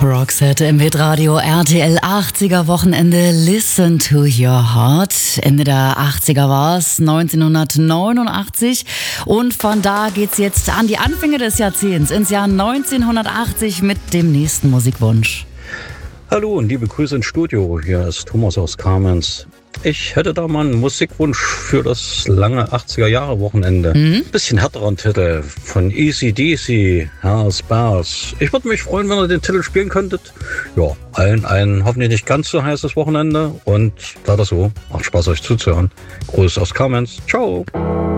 Roxette im Hitradio RTL 80er Wochenende Listen to Your Heart. Ende der 80er war es, 1989. Und von da geht's jetzt an die Anfänge des Jahrzehnts, ins Jahr 1980 mit dem nächsten Musikwunsch. Hallo und liebe Grüße ins Studio. Hier ist Thomas aus Kamenz. Ich hätte da mal einen Musikwunsch für das lange 80er-Jahre-Wochenende. Bisschen härteren Titel von AC/DC, Hells Bells. Ich würde mich freuen, wenn ihr den Titel spielen könntet. Ja, allen ein hoffentlich nicht ganz so heißes Wochenende und leider so. Macht Spaß, euch zuzuhören. Gruß aus Kamenz. Ciao.